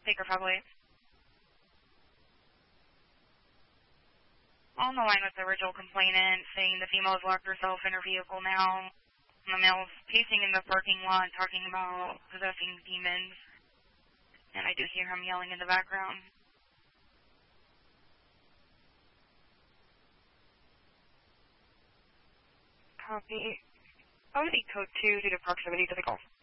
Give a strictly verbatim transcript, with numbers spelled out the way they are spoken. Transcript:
Baker probably. On the line with the original complainant, saying the female has locked herself in her vehicle now. The male's pacing in the parking lot talking about possessing demons. And I do hear him yelling in the background. Copy. O D code two due to proximity to the call.